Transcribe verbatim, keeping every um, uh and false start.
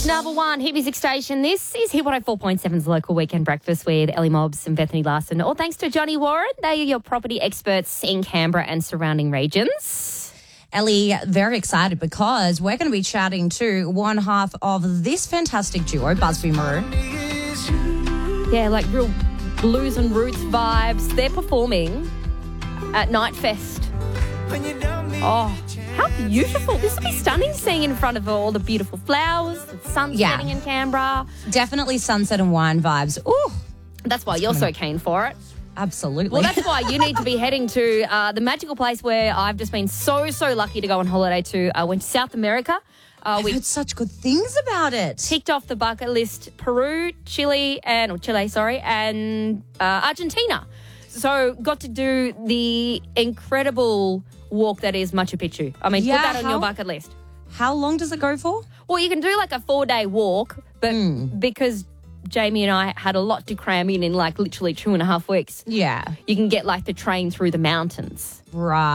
Sydney's number one hit music station. This is Hit one oh four point seven's local weekend breakfast with Ellie Mobbs and Bethany Larson. All thanks to Johnny Warren. They are your property experts in Canberra and surrounding regions. Ellie, very excited because we're going to be chatting to one half of this fantastic duo, Busby Maroon. Yeah, like real blues and roots vibes. They're performing at Nightfest. Oh, how beautiful. This will be stunning seeing in front of all the beautiful flowers, the sun Yeah. setting in Canberra. Definitely sunset and wine vibes. Ooh, That's why you're so keen for it. absolutely. Well, that's why you need to be heading to uh, the magical place where I've just been so, so lucky to go on holiday to. I went to South America. Uh, I've we heard such good things about it. ticked off the bucket list Peru, Chile, and or Chile, sorry, and uh, Argentina. So got to do the incredible walk that is Machu Picchu. I mean, Yeah, put that on how- your bucket list. How long does it go for? Well, you can do like a four-day walk, but Hmm. because Jamie and I had a lot to cram in in like literally two and a half weeks, Yeah. you can get like the train through the mountains. Right.